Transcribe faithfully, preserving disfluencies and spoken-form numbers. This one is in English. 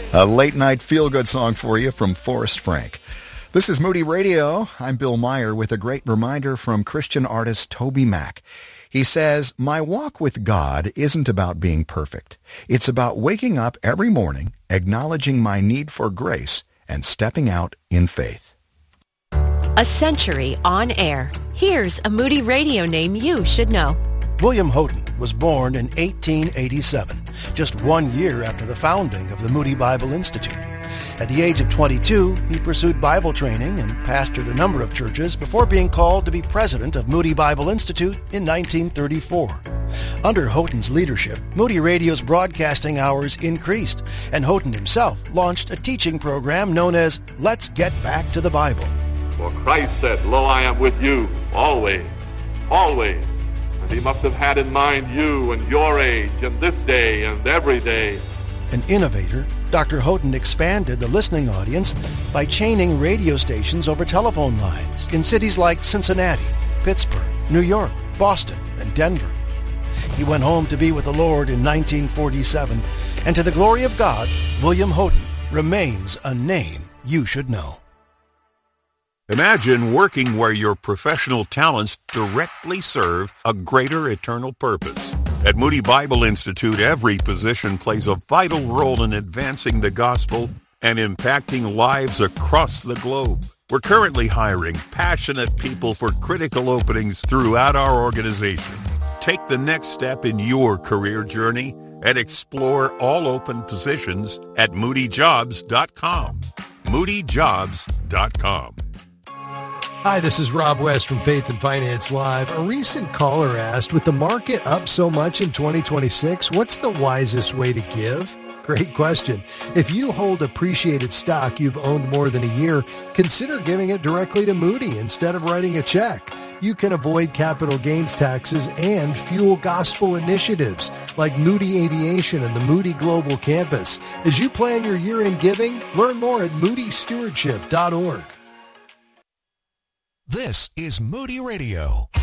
A late-night feel-good song for you from Forrest Frank. This is Moody Radio. I'm Bill Meyer with a great reminder from Christian artist Toby Mac. He says, "My walk with God isn't about being perfect. It's about waking up every morning, acknowledging my need for grace, and stepping out in faith." A century on air. Here's a Moody Radio name you should know. William Houghton was born in eighteen eighty-seven, just one year after the founding of the Moody Bible Institute. At the age of twenty-two, he pursued Bible training and pastored a number of churches before being called to be president of Moody Bible Institute in nineteen thirty-four. Under Houghton's leadership, Moody Radio's broadcasting hours increased, and Houghton himself launched a teaching program known as Let's Get Back to the Bible. For Christ said, "Lo, I am with you always, always." And he must have had in mind you and your age and this day and every day. An innovator, Doctor Houghton expanded the listening audience by chaining radio stations over telephone lines in cities like Cincinnati, Pittsburgh, New York, Boston, and Denver. He went home to be with the Lord in nineteen forty-seven, and to the glory of God, William Houghton remains a name you should know. Imagine working where your professional talents directly serve a greater eternal purpose. At Moody Bible Institute, every position plays a vital role in advancing the gospel and impacting lives across the globe. We're currently hiring passionate people for critical openings throughout our organization. Take the next step in your career journey and explore all open positions at moody jobs dot com. moody jobs dot com. Hi, this is Rob West from Faith and Finance Live. A recent caller asked, with the market up so much in twenty twenty-six, what's the wisest way to give? Great question. If you hold appreciated stock you've owned more than a year, consider giving it directly to Moody instead of writing a check. You can avoid capital gains taxes and fuel gospel initiatives like Moody Aviation and the Moody Global Campus. As you plan your year-end giving, learn more at moody stewardship dot org. This is Moody Radio.